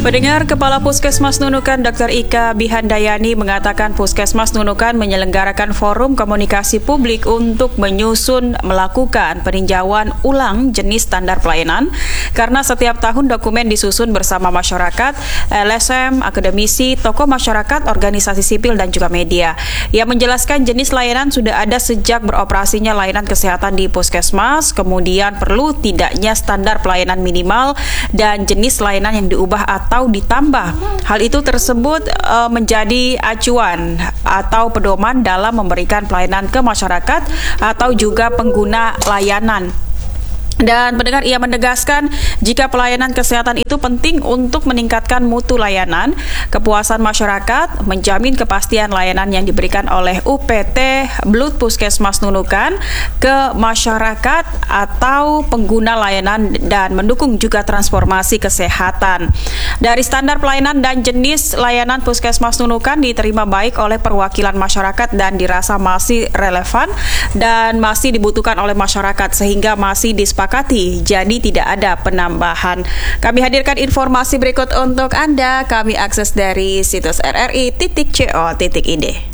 Pendengar, Kepala Puskesmas Nunukan Dr. Ika Bihandayani mengatakan Puskesmas Nunukan menyelenggarakan forum komunikasi publik untuk melakukan peninjauan ulang jenis standar pelayanan karena setiap tahun dokumen disusun bersama masyarakat, LSM, akademisi, tokoh masyarakat, organisasi sipil dan juga media. Ia menjelaskan jenis layanan sudah ada sejak beroperasinya layanan kesehatan di Puskesmas, kemudian perlu tidaknya standar pelayanan minimal dan jenis layanan yang diubah atau ditambah. Hal itu tersebut menjadi acuan atau pedoman dalam memberikan pelayanan ke masyarakat atau juga pengguna layanan. Dan pendengar, ia menegaskan jika pelayanan kesehatan itu penting untuk meningkatkan mutu layanan, kepuasan masyarakat, menjamin kepastian layanan yang diberikan oleh UPT Blut Puskesmas Nunukan ke masyarakat atau pengguna layanan dan mendukung juga transformasi kesehatan. Dari standar pelayanan dan jenis layanan Puskesmas Nunukan diterima baik oleh perwakilan masyarakat dan dirasa masih relevan dan masih dibutuhkan oleh masyarakat sehingga masih disepakati, jadi tidak ada penambahan. Kami hadirkan informasi berikut untuk Anda. Kami akses dari situs rri.co.id.